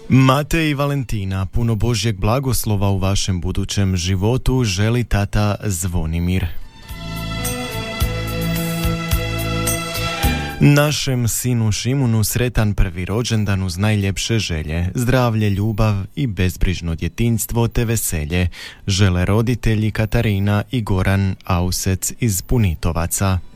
Matej i Valentina, puno Božjeg blagoslova u vašem budućem životu želi tata Zvonimir. Našem sinu Šimunu sretan prvi rođendan uz najljepše želje, zdravlje, ljubav i bezbrižno djetinjstvo te veselje žele roditelji Katarina i Goran Ausec iz Punitovaca.